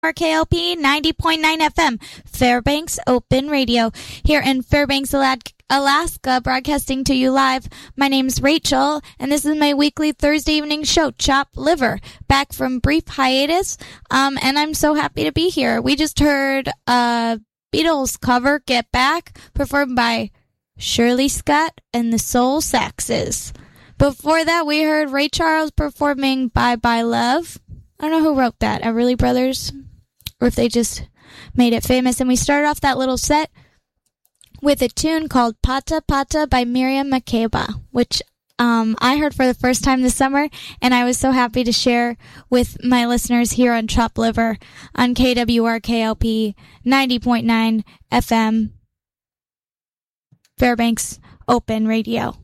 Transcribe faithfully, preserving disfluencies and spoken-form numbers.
K L P ninety point nine F M, Fairbanks Open Radio, here in Fairbanks, Alaska, broadcasting to you live. My name's Rachel, and this is my weekly Thursday evening show, Chop Liver, back from brief hiatus, um, and I'm so happy to be here. We just heard a Beatles cover, Get Back, performed by Shirley Scott and the Soul Saxes. Before that, we heard Ray Charles performing Bye Bye Love. I don't know who wrote that, Everly Brothers, or if they just made it famous. And we started off that little set with a tune called Pata Pata by Miriam Makeba, which um, I heard for the first time this summer, and I was so happy to share with my listeners here on Chop Liver on K W R K L P ninety point nine F M, Fairbanks Open Radio.